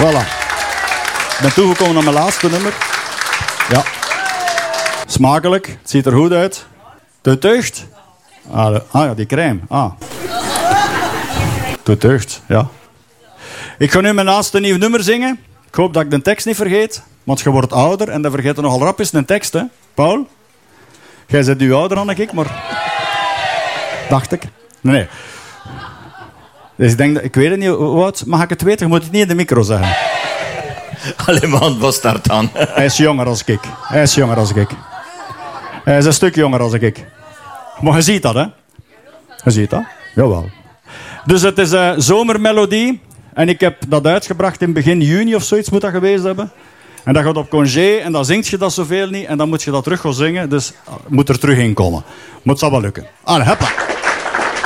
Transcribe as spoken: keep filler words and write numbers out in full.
Voilà. Ik ben toegekomen naar mijn laatste nummer. Ja. Smakelijk. Het ziet er goed uit. De deugd. Ah, de, ah ja, die crème. Ah. De deugd, ja. Ik ga nu mijn laatste nieuw nummer zingen. Ik hoop dat ik de tekst niet vergeet. Want je wordt ouder en dan vergeet je nogal rap eens een tekst, hè. Paul? Jij bent nu ouder dan ik, maar... Dacht ik. Nee, nee. Dus ik denk dat... Ik weet het niet. Hoe oud mag ik het weten? Je moet het niet in de micro zeggen. Allee man, wat start dan? Hij is jonger als ik. Hij is jonger als ik. Hij is een stuk jonger als ik. Maar je ziet dat, hè? Je ziet dat? Jawel. Dus het is een zomermelodie. En ik heb dat uitgebracht in begin juni of zoiets moet dat geweest hebben. En dat gaat op congé en dan zingt je dat zoveel niet. En dan moet je dat terug gaan zingen. Dus moet er terug in komen. Moet dat wel lukken. Allee, hoppa.